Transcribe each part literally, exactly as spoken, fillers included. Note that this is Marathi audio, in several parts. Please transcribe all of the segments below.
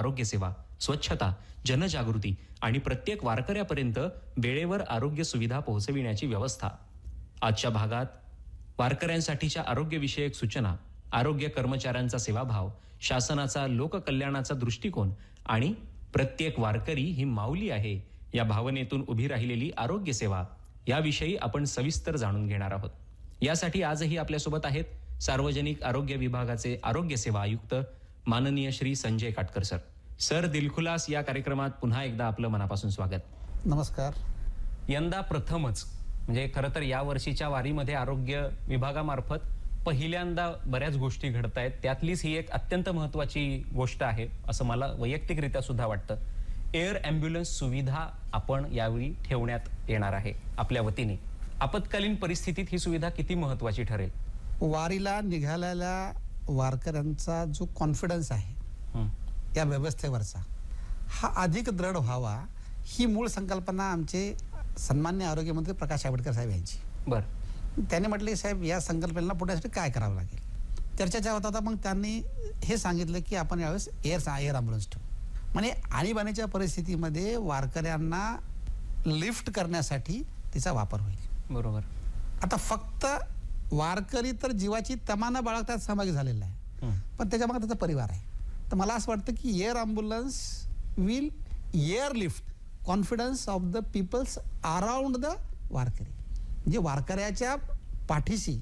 आरोग्य सेवा, स्वच्छता, जनजागृती आणि प्रत्येक वारकऱ्यापर्यंत वेळेवर आरोग्य सुविधा पोहोचविण्याची व्यवस्था. आजच्या भागात वारकऱ्यांसाठीच्या आरोग्यविषयक सूचना, आरोग्य कर्मचाऱ्यांचा सेवाभाव, शासनाचा लोककल्याणाचा दृष्टिकोन आणि प्रत्येक वारकरी ही माऊली आहे या भावनेतून उभी राहिलेली आरोग्य सेवा याविषयी आपण सविस्तर जाणून घेणार आहोत. यासाठी आजही आपल्यासोबत आहेत सार्वजनिक आरोग्य विभागाचे आरोग्य सेवा आयुक्त माननीय श्री संजय काटकर सर. सर, दिलखुलास या कार्यक्रमात पुन्हा एकदा आपलं मनापासून स्वागत. नमस्कार. यंदा प्रथमच म्हणजे खरं तर या वर्षीच्या वारीमध्ये आरोग्य विभागामार्फत पहिल्यांदा बऱ्याच गोष्टी घडत आहेत. त्यातलीच ही एक अत्यंत महत्वाची गोष्ट आहे असं मला वैयक्तिकरित्या सुद्धा वाटतं. एअर ॲम्ब्युलन्स सुविधा आपण यावेळी ठेवण्यात येणार आहे आपल्या वतीने. आपत्कालीन परिस्थितीत ही सुविधा किती महत्वाची ठरेल? वारीला निघालेल्या वारकऱ्यांचा जो कॉन्फिडन्स आहे या व्यवस्थेवरचा हा अधिक दृढ व्हावा ही मूळ संकल्पना आमचे सन्मान्य आरोग्यमंत्री प्रकाश आंबेडकर साहेब यांची. बरं. त्याने म्हटले, साहेब या संकल्पनेला पुढ्यासाठी काय करावं लागेल. चर्चेचा होता मग त्यांनी हे सांगितलं की आपण यावेळेस एअर एअर ॲम्ब्युलन्स ठेवू. म्हणजे आणीबाणीच्या परिस्थितीमध्ये वारकऱ्यांना लिफ्ट करण्यासाठी तिचा वापर होईल. बरोबर. आता फक्त वारकरी तर जीवाची तमाना बाळगण्यात सहभागी झालेला आहे, पण त्याच्यामागे त्याचा परिवार आहे. तर मला असं वाटतं की air ambulance will air lift confidence of the people's around the वारकरी. म्हणजे वारकऱ्याच्या पाठीशी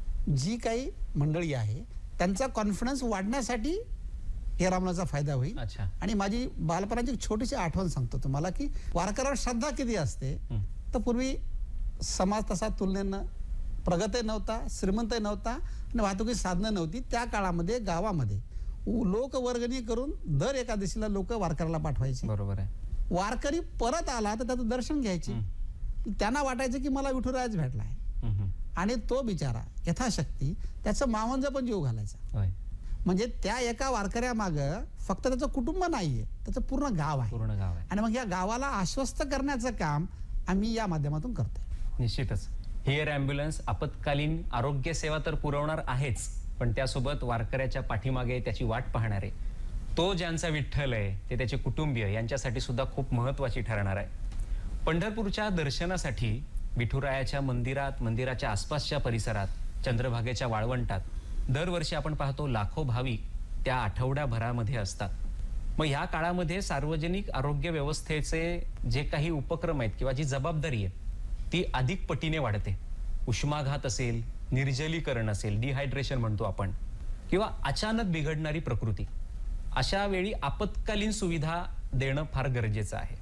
जी काही मंडळी आहे त्यांचा कॉन्फिडन्स वाढण्यासाठी एअर ॲम्ब्युलन्सचा फायदा होईल. अच्छा. आणि माझी बालपणाची एक छोटीशी आठवण सांगतो तुम्हाला की वारकऱ्यावर श्रद्धा किती असते. तर पूर्वी समाज तसा तुलनेनं प्रगतही नव्हता, श्रीमंतही नव्हता आणि वाहतुकीची साधनं नव्हती. त्या काळामध्ये गावामध्ये लोक वर्गणी करून दर एकादशीला लोक वारकऱ्याला पाठवायचे. बरोबर आहे. वारकरी परत आला तर त्याचं दर्शन घ्यायचे. त्यांना वाटायचं की मला विठुरायच भेटला आहे आणि तो बिचारा यथाशक्ती त्याचं मावंज पण जीव घालायचा. म्हणजे त्या एका वारकऱ्यामागं फक्त त्याचं कुटुंब नाहीये, त्याचं पूर्ण गाव आहे. पूर्ण गाव आहे. आणि मग या गावाला आश्वस्त करण्याचं काम आम्ही या माध्यमातून करतोय. निश्चितच एअर ॲम्ब्युलन्स आपत्कालीन आरोग्य सेवा तर पुरवणार आहेच, पण त्यासोबत वारकऱ्याच्या पाठीमागे त्याची वाट पाहणारे तो ज्यांचा विठ्ठल आहे ते त्याचे कुटुंबीय यांच्यासाठी सुद्धा खूप महत्वाची ठरणार आहे. पंढरपूरच्या दर्शनासाठी विठुरायाच्या मंदिरात, मंदिराच्या आसपासच्या परिसरात, चंद्रभागेच्या वाळवंटात दरवर्षी आपण पाहतो लाखो भाविक त्या आठवड्याभरामध्ये असतात. मग ह्या काळामध्ये सार्वजनिक आरोग्य व्यवस्थेचे जे काही उपक्रम आहेत किंवा जी जबाबदारी आहे ती अधिक पटीने वाढते. उष्माघात असेल, निर्जलीकरण असेल, डिहायड्रेशन म्हणतो आपण, किंवा अचानक बिघडणारी प्रकृती, अशा वेळी आपत्कालीन सुविधा देणं फार गरजेचं आहे.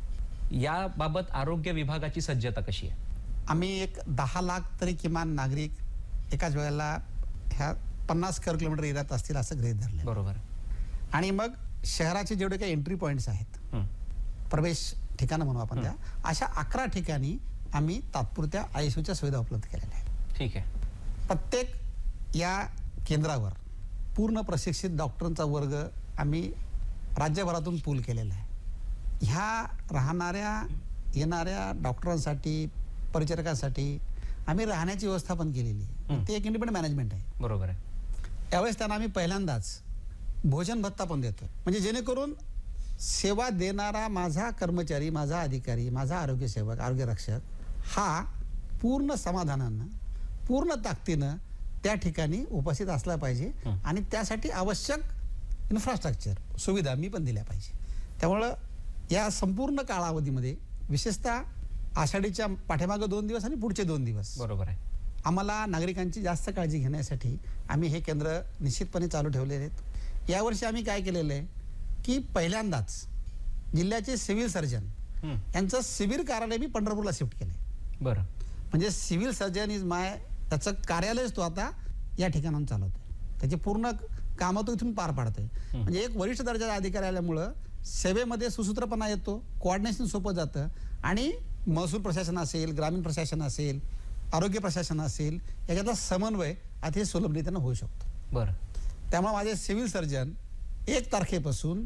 याबाबत आरोग्य विभागाची सज्जता कशी आहे? आम्ही एक दहा लाख तरी किमान नागरिक एकाच वेळेला ह्या पन्नास स्क्वेअर किलोमीटर एरियात असतील असं गृहीत धरलं. बरोबर. आणि मग शहराचे जेवढे काही एंट्री पॉईंट्स आहेत, प्रवेश ठिकाणं म्हणू आपण, त्या अशा अकरा ठिकाणी आम्ही तात्पुरत्या आयसीयूच्या सुविधा उपलब्ध केलेल्या आहेत. ठीक आहे. प्रत्येक या केंद्रावर पूर्ण प्रशिक्षित डॉक्टरांचा वर्ग आम्ही राज्यभरातून पूल केलेला आहे. ह्या राहणाऱ्या येणाऱ्या डॉक्टरांसाठी, परिचारकांसाठी आम्ही राहण्याची व्यवस्था पण केलेली आहे. ते एक इंडिपेंडंट मॅनेजमेंट आहे. बरोबर आहे. त्यावेळेस त्यांना आम्ही पहिल्यांदाच भोजन भत्ता पण देतो, म्हणजे जेणेकरून सेवा देणारा माझा कर्मचारी, माझा अधिकारी, माझा आरोग्य सेवक, आरोग्य रक्षक हा पूर्ण समाधानानं, पूर्ण ताकदीनं त्या ठिकाणी उपस्थित असला पाहिजे आणि त्यासाठी आवश्यक इन्फ्रास्ट्रक्चर सुविधा मी पण दिल्या पाहिजे. त्यामुळं या संपूर्ण कालावधीमध्ये विशेषतः आषाढीच्या पाठीमागं दोन दिवस आणि पुढचे दोन दिवस, बरोबर आहे, आम्हाला नागरिकांची जास्त काळजी घेण्यासाठी आम्ही हे केंद्र निश्चितपणे चालू ठेवलेले आहेत. यावर्षी आम्ही काय केलेलं आहे की पहिल्यांदाच जिल्ह्याचे सिव्हिल सर्जन यांचं शिबिर कार्यालय मी पंढरपूरला शिफ्ट केलंय. बरं. म्हणजे सिव्हिल सर्जन इज माय, त्याचं कार्यालयच तो आता या ठिकाणाहून चालवतोय. त्याची पूर्ण कामं तो इथून पार पाडतोय. म्हणजे एक वरिष्ठ दर्जाचा अधिकारी आल्यामुळं सेवेमध्ये सुसूत्रपणा येतो, कोऑर्डिनेशन सोपं जातं आणि महसूल प्रशासन असेल, ग्रामीण प्रशासन असेल, आरोग्य प्रशासन असेल, याच्यातला समन्वय अतिशय सुलभरित्यानं होऊ शकतो. बरं. त्यामुळे माझे सिव्हिल सर्जन एक तारखेपासून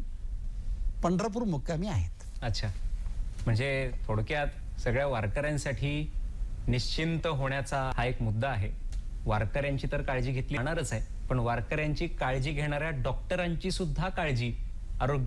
पंढरपूर मुक्कामी आहेत. अच्छा. म्हणजे थोडक्यात सगळ्या वारकऱ्यांसाठी निश्चिंत होण्याचा हा एक मुद्दा आहे. वारकऱ्यांची तर काळजी घेतली जाणारच आहे, पण वारकऱ्यांची काळजी घेणाऱ्या डॉक्टरांची सुद्धा काळजी आरोग्य